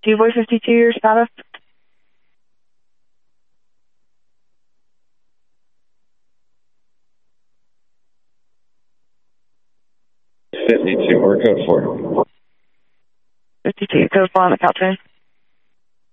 Boy 52, your status? 52, or code 4. 52, code 4 on the couch train.